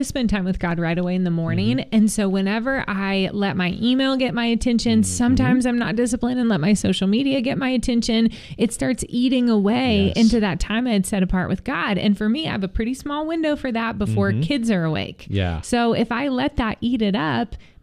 spend time with God right away in the morning. And so whenever I let my email get my attention, sometimes I'm not disciplined and let my social media get my attention, it starts eating away into that time I had set apart with God. And for me, I have a pretty small window for that before kids are awake. Yeah. So if I let that eat it up,